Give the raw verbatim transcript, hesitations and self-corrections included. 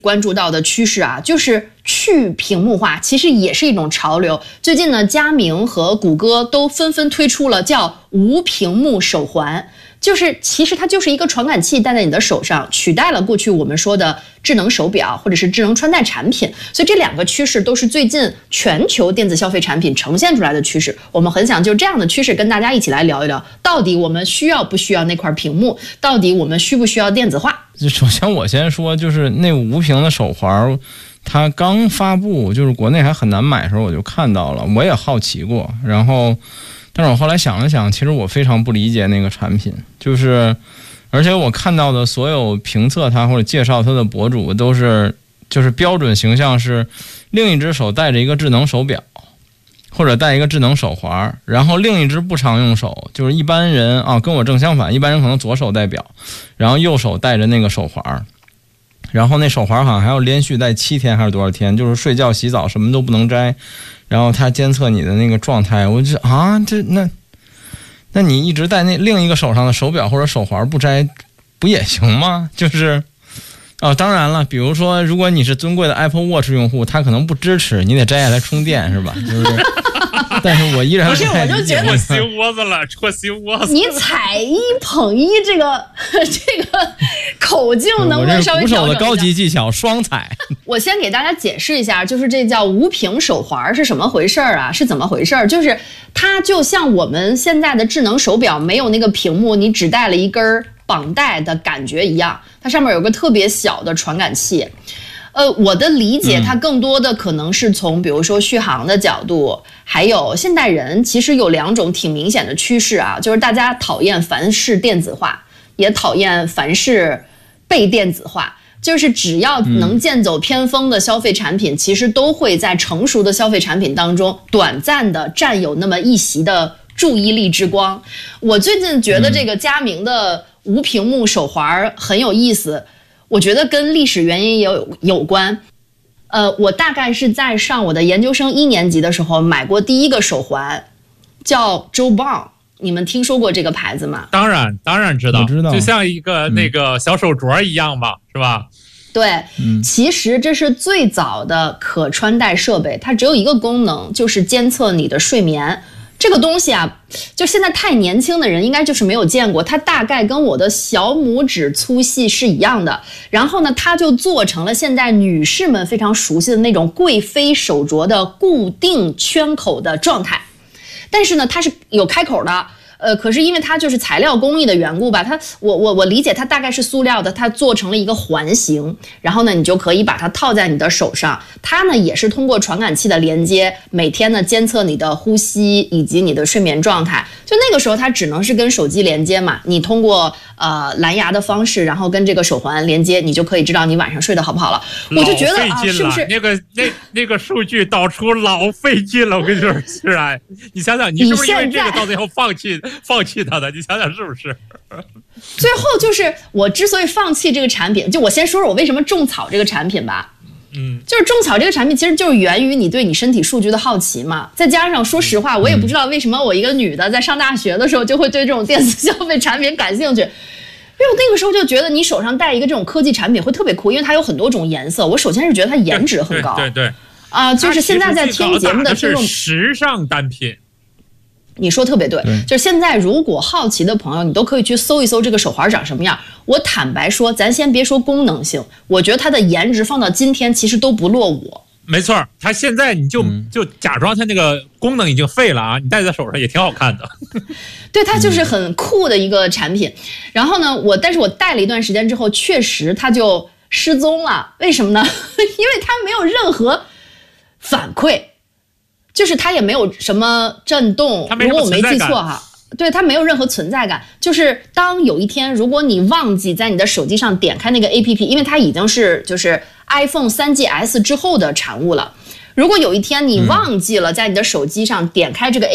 关注到的趋势啊，就是去屏幕化，其实也是一种潮流。最近呢，佳明和谷歌都纷纷推出了叫无屏幕手环，就是其实它就是一个传感器戴在你的手上，取代了过去我们说的智能手表或者是智能穿戴产品。所以这两个趋势都是最近全球电子消费产品呈现出来的趋势。我们很想就这样的趋势跟大家一起来聊一聊，到底我们需要不需要那块屏幕？到底我们需不需要电子化？ 首先我先说，就是那无屏的手环，它刚发布，就是国内还很难买的时候，我就看到了，我也好奇过。然后，但是我后来想了想，其实我非常不理解那个产品，就是，而且我看到的所有评测它或者介绍它的博主都是，就是标准形象是另一只手戴着一个智能手表，或者戴一个智能手环，然后另一只不常用手，就是一般人啊，跟我正相反，一般人可能左手戴表，然后右手戴着那个手环，然后那手环好像还要连续戴七天还是多少天，就是睡觉洗澡什么都不能摘，然后它监测你的那个状态。我就啊，这那那你一直戴那另一个手上的手表或者手环不摘不也行吗？就是哦，当然了，比如说如果你是尊贵的 Apple Watch 用户，它可能不支持，你得摘下来充电是吧？就是但是我依然不是，我就觉得戳心窝子了，戳心窝子。 你踩一捧一这个这个口径能不能稍微调整一下？ 鼓手的高级技巧，双踩。 我先给大家解释一下，就是这叫无屏手环是什么回事啊？是怎么回事？就是它就像我们现在的智能手表没有那个屏幕，你只带了一根绑带的感觉一样，它上面有个特别小的传感器。呃，我的理解，它更多的可能是从比如说续航的角度，还有现代人其实有两种挺明显的趋势啊，就是大家讨厌凡事电子化，也讨厌凡事被电子化。就是只要能剑走偏锋的消费产品，其实都会在成熟的消费产品当中短暂的占有那么一席的注意力之光。我最近觉得这个佳明的无屏幕手环很有意思。我觉得跟历史原因也有有关，呃，我大概是在上我的研究生一年级的时候买过第一个手环，叫 Jawbone， 你们听说过这个牌子吗？ 当然，当然知道， 知道， 就像一个那个小手镯一样吧，嗯、是吧？ 对、 嗯， 其实这是最早的可穿戴设备，它只有一个功能，就是监测你的睡眠。这个东西啊，就现在太年轻的人应该就是没有见过，它大概跟我的小拇指粗细是一样的。然后呢，它就做成了现在女士们非常熟悉的那种贵妃手镯的固定圈口的状态。但是呢，它是有开口的。呃，可是因为它就是材料工艺的缘故吧，它我我我理解它大概是塑料的，它做成了一个环形，然后呢，你就可以把它套在你的手上。它呢也是通过传感器的连接，每天呢监测你的呼吸以及你的睡眠状态。就那个时候它只能是跟手机连接嘛，你通过呃蓝牙的方式，然后跟这个手环连接，你就可以知道你晚上睡得好不好了。我就觉得啊，是不是那个那那个数据导出老费劲了？我跟你说，是然，你想想，你是不是因为这个到最后放弃？放弃它的，你想想是不是？ 最后就是我之所以放弃这个产品，就我先说说我为什么种草这个产品吧。 嗯， 就是种草这个产品其实就是源于你对你身体数据的好奇嘛，再加上说实话，我也不知道为什么我一个女的在上大学的时候就会对这种电子消费产品感兴趣。因为我那个时候就觉得你手上戴一个这种科技产品会特别酷，因为它有很多种颜色。我首先是觉得它颜值很高， 对对对啊、呃，就是现在在听节目的听众， 时尚单品。 你说特别对，就是现在如果好奇的朋友，你都可以去搜一搜这个手环长什么样。我坦白说，咱先别说功能性，我觉得它的颜值放到今天其实都不落伍。 没错，它现在你就、嗯、就假装它那个功能已经废了啊，你戴在手上也挺好看的。 对，它就是很酷的一个产品。然后呢，我但是我戴了一段时间之后，确实它就失踪了。为什么呢？因为它没有任何反馈。就是它也没有什么震动，如果我没记错哈，对，它没有任何存在感。就是当有一天，如果你忘记在你的手机上点开那个 A P P， 因为它已经是就是 iPhone 三 G S 之后的产物了。如果有一天你忘记了在你的手机上点开这个 A P P，